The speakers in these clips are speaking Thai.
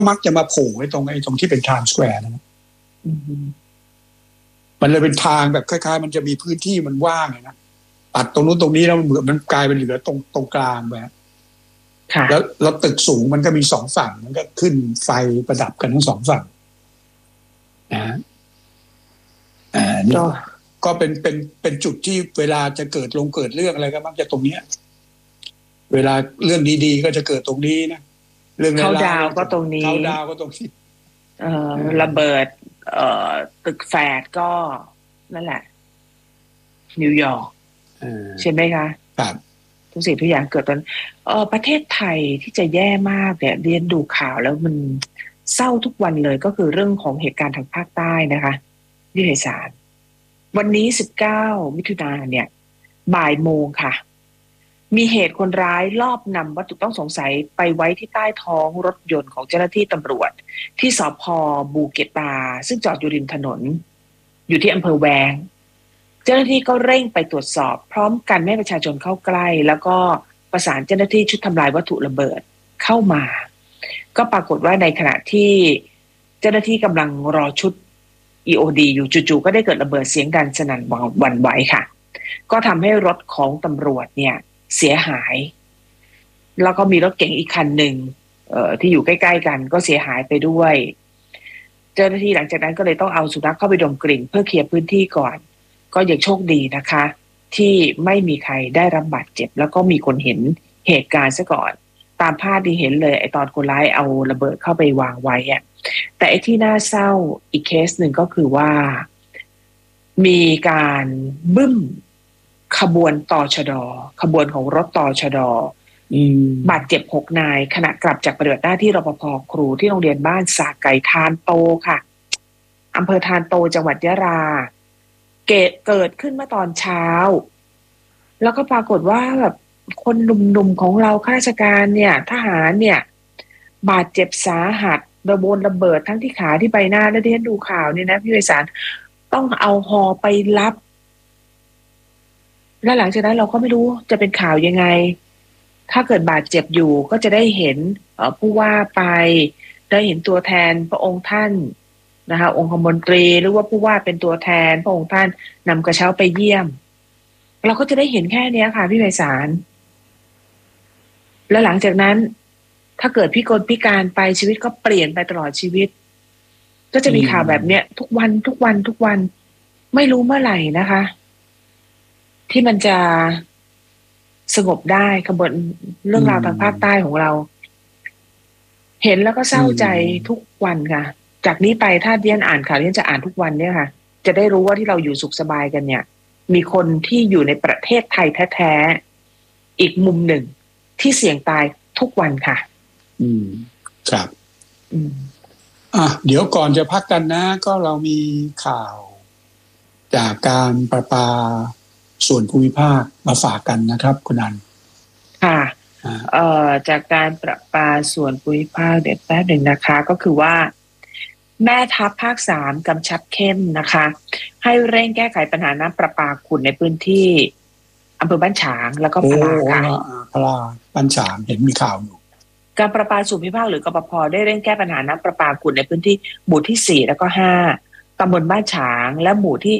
มักจะมาโผล่ไว้ตรงที่เป็นไทม์สแควร์นะมันเลยเป็นทางแบบคล้ายๆมันจะมีพื้นที่มันว่างนะตัดตรงนู้นตรงนี้แล้วมันกลายเป็นเหลือตรงกลางไปแล้วตึกสูงมันก็มี2 ฝั่งมันก็ขึ้นไฟประดับกันทั้ง2 ฝั่งนะนี่ก็เป็นจุดที่เวลาจะเกิดเรื่องอะไรก็มักจะตรงเนี้ยเวลาเรื่องดีๆก็จะเกิดตรงนี้นะเรื่องเขาดาวก็ตรงนี้ระเบิดตึกแฝดก็นั่นแหละนิวยอร์กใช่ไหมคะครับทุกสิ่งทุกอย่างเกิดตอนประเทศไทยที่จะแย่มากเนี่ยเรียนดูข่าวแล้วมันเศร้าทุกวันเลยก็คือเรื่องของเหตุการณ์ทางภาคใต้นะคะที่ไพศาลวันนี้19 มิถุนายนเนี่ยบ่ายโมงค่ะมีเหตุคนร้ายลอบนำวัตถุต้องสงสัยไปไว้ที่ใต้ท้องรถยนต์ของเจ้าหน้าที่ตำรวจที่สภ.บูเกตาซึ่งจอดอยู่ริมถนนอยู่ที่อำเภอแวงเจ้าหน้าที่ก็เร่งไปตรวจสอบพร้อมกันไม่ให้ประชาชนเข้าใกล้แล้วก็ประสานเจ้าหน้าที่ชุดทำลายวัตถุระเบิดเข้ามาก็ปรากฏว่าในขณะที่เจ้าหน้าที่กำลังรอชุด EOD อยู่จู่ๆก็ได้เกิดระเบิดเสียงดังสนั่นหวั่นไหวค่ะก็ทำให้รถของตำรวจเนี่ยเสียหายแล้วก็มีรถเก๋งอีกคันหนึ่งที่อยู่ใกล้ๆกันก็เสียหายไปด้วยเจ้าหน้าที่หลังจากนั้นก็เลยต้องเอาสุนัขเข้าไปดมกลิ่นเพื่อเคลียร์พื้นที่ก่อนก็ยังโชคดีนะคะที่ไม่มีใครได้รับบาดเจ็บแล้วก็มีคนเห็นเหตุการณ์ซะก่อนตามภาพที่เห็นเลยไอ้ตอนคนร้ายเอาระเบิดเข้าไปวางไว้อะแต่ไอ้ที่น่าเศร้าอีกเคสหนึ่งก็คือว่ามีการบึ้มขบวนตชด.ขบวนของรถตชด.บาดเจ็บ6 นายขณะกลับจากปฏิบัติหน้าที่รปภ.ครูที่โรงเรียนบ้านสาไก่ทานโตค่ะอำเภอทานโตจังหวัดยะลาเกิดขึ้นเมื่อตอนเช้าแล้วก็ปรากฏว่าแบบคนหนุ่มๆของเราข้าราชการเนี่ยทหารเนี่ยบาดเจ็บสาหัสระเบิดทั้งที่ขาที่ใบหน้าและที่ดูข่าวเนี่ยนะพี่ไพศาลต้องเอาฮอไปรับและหลังจากนั้นเราก็ไม่รู้จะเป็นข่าวยังไงถ้าเกิดบาดเจ็บอยู่ก็จะได้เห็นผู้ว่าไปได้เห็นตัวแทนพระองค์ท่านนะคะองคมนตรีหรือว่าผู้ว่าเป็นตัวแทนพระองค์ท่านนำกระเช้าไปเยี่ยมเราก็จะได้เห็นแค่นี้ค่ะพี่ไพศาลและหลังจากนั้นถ้าเกิดพิการไปชีวิตก็เปลี่ยนไปตลอดชีวิตก็จะมีข่าวแบบเนี้ยทุกวันไม่รู้เมื่อไหร่นะคะที่มันจะสงบได้ขบวนเรื่องราวทางภาคใต้ของเราเห็นแล้วก็เศร้าใจทุกวันค่ะจากนี้ไปถ้าเรียนอ่านข่าวเรียนจะอ่านทุกวันเนี่ยค่ะจะได้รู้ว่าที่เราอยู่สุขสบายกันเนี่ยมีคนที่อยู่ในประเทศไทยแท้ๆอีกมุมหนึ่งที่เสี่ยงตายทุกวันค่ะครับเดี๋ยวก่อนจะพักกันนะก็เรามีข่าวจากการประปาส่วนภูมิภาคมาฝากกันนะครับคุณนันค่ะจากการประปาส่วนภูมิภาคเดี๋ยวแป๊บหนึ่งนะคะก็คือว่าแม่ทัพภาค3กำชับเข้มนะคะให้เร่งแก้ไขปัญหาน้ำประปาขุ่นในพื้นที่อำเภอบ้านฉางแล้วก็พลาค่ะพลาบ้านฉางเห็นมีข่าวอยู่การประปาส่วนภูมิภาคหรือกปภ.ได้เร่งแก้ปัญหาน้ำประปาขุ่นในพื้นที่หมู่ที่4แล้วก็5ตำบลบ้านฉางและหมู่ที่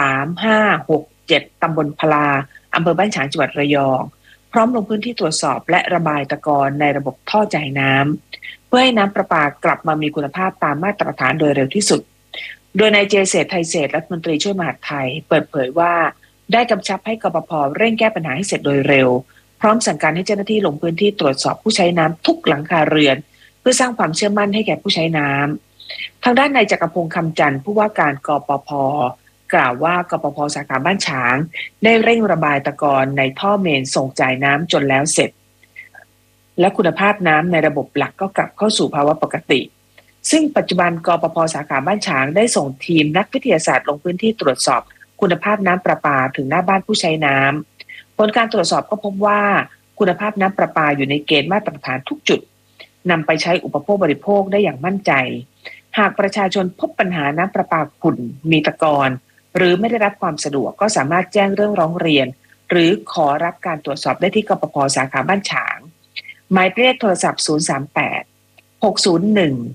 3 5 6 7ตำบลพลาอำเภอบ้านฉางจังหวัดระยองพร้อมลงพื้นที่ตรวจสอบและระบายตะกอนในระบบท่อจ่ายน้ำเพื่อให้น้ำประปากลับมามีคุณภาพตามมาตรฐานโดยเร็วที่สุดโดยนายเจเศรษฐ์ไทยเศรษฐ์รัฐมนตรีช่วยมหาดไทยเปิดเผยว่าได้กำชับให้กปภ.เร่งแก้ปัญหาให้เสร็จโดยเร็วพร้อมสั่งการให้เจ้าหน้าที่ลงพื้นที่ตรวจสอบผู้ใช้น้ำทุกหลังคาเรือนเพื่อสร้างความเชื่อมั่นให้แก่ผู้ใช้น้ำทางด้านนายจักรพงษ์คำจันทร์ผู้ว่าการกปภ.กล่าวว่ากปภ.สาขาบ้านฉางได้เร่งระบายตะกอนในท่อเมนส่งจ่ายน้ำจนแล้วเสร็จและคุณภาพน้ำในระบบหลักก็กลับเข้าสู่ภาวะปกติซึ่งปัจจุบันกปภ.สาขาบ้านฉางได้ส่งทีมนักวิทยาศาสตร์ลงพื้นที่ตรวจสอบคุณภาพน้ำประปาถึงหน้าบ้านผู้ใช้น้ำผลการตรวจสอบก็พบว่าคุณภาพน้ำประปาอยู่ในเกณฑ์มาตรฐานทุกจุดนำไปใช้อุปโภคบริโภคได้อย่างมั่นใจหากประชาชนพบปัญหาน้ำประปาขุ่นมีตะกอนหรือไม่ได้รับความสะดวกก็สามารถแจ้งเรื่องร้องเรียนหรือขอรับการตรวจสอบได้ที่กปภ.สาขาบ้านฉางหมายเลขโทรศัพท์038 601